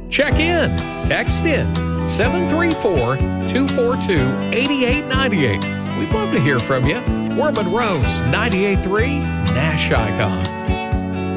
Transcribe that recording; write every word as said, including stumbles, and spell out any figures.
Check in, text in, seven three four, two four two, eight eight nine eight. We'd love to hear from you. We're Monroe's ninety-eight point three Nash Icon.